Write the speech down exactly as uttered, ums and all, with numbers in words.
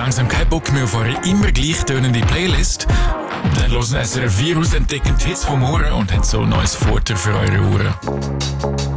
langsam keinen Bock mehr auf eure immer gleich tönende Playlist? Dann hören S R F vier aus, entdecken die Hits vom Ohren und haben so ein neues Futter für eure Ohren.